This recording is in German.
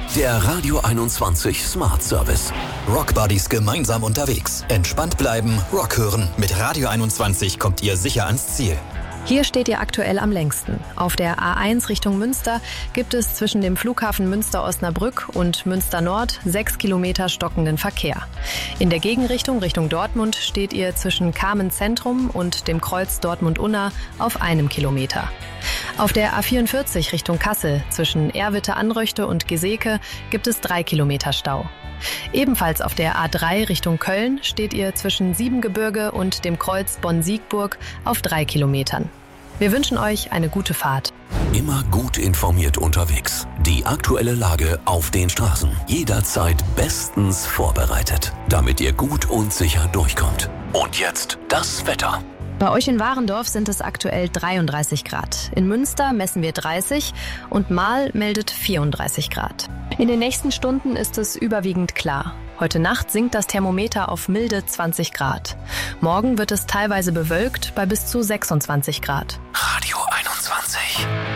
Der Radio 21 Smart Service. Rockbuddies gemeinsam unterwegs. Entspannt bleiben, Rock hören. Mit Radio 21 kommt ihr sicher ans Ziel. Hier steht ihr aktuell am längsten. Auf der A1 Richtung Münster gibt es zwischen dem Flughafen Münster-Osnabrück und Münster-Nord 6 Kilometer stockenden Verkehr. In der Gegenrichtung Richtung Dortmund steht ihr zwischen Kamen Zentrum und dem Kreuz Dortmund-Unna auf 1 Kilometer. Auf der A44 Richtung Kassel zwischen Erwitte-Anröchte und Geseke gibt es 3 Kilometer Stau. Ebenfalls auf der A3 Richtung Köln steht ihr zwischen Siebengebirge und dem Kreuz Bonn-Siegburg auf 3 Kilometern. Wir wünschen euch eine gute Fahrt. Immer gut informiert unterwegs. Die aktuelle Lage auf den Straßen. Jederzeit bestens vorbereitet, damit ihr gut und sicher durchkommt. Und jetzt das Wetter. Bei euch in Warendorf sind es aktuell 33 Grad. In Münster messen wir 30 und Marl meldet 34 Grad. In den nächsten Stunden ist es überwiegend klar. Heute Nacht sinkt das Thermometer auf milde 20 Grad. Morgen wird es teilweise bewölkt bei bis zu 26 Grad. Radio 21.